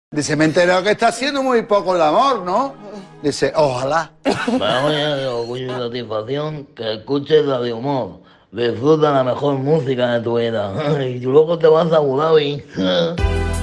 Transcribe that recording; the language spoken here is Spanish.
Dice, me he enterado que está haciendo muy poco el amor, ¿no? Dice, ojalá. Vamos de orgullo y satisfacción que escuches la de humor. Disfruta la mejor música de tu vida. Y luego te vas a Abu Dhabi.